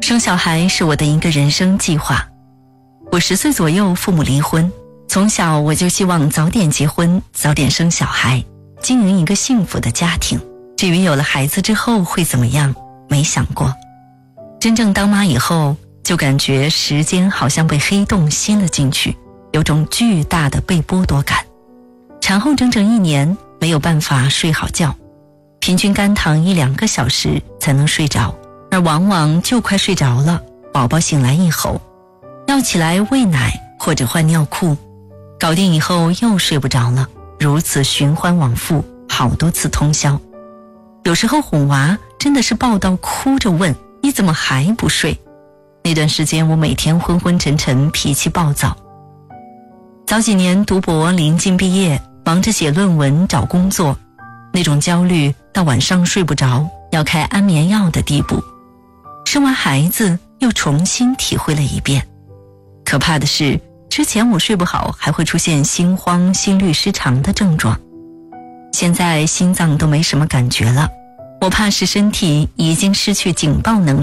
生小孩是我的一个人生计划。我10岁左右父母离婚，从小我就希望早点结婚，早点生小孩，经营一个幸福的家庭。至于有了孩子之后会怎么样，没想过。真正当妈以后，就感觉时间好像被黑洞吸了进去，有种巨大的被剥夺感。产后整整1年没有办法睡好觉，平均干躺1-2个小时才能睡着，而往往就快睡着了，宝宝醒来一吼，要起来喂奶或者换尿裤，搞定以后又睡不着了，如此循环往复，好多次通宵。有时候哄娃真的是抱到哭着问，你怎么还不睡？那段时间我每天昏昏沉沉，脾气暴躁。早几年读博临近毕业，忙着写论文找工作，那种焦虑到晚上睡不着，要开安眠药的地步。生完孩子又重新体会了一遍。可怕的是，之前我睡不好还会出现心慌、心律失常的症状，现在心脏都没什么感觉了，我怕是身体已经失去警报能力。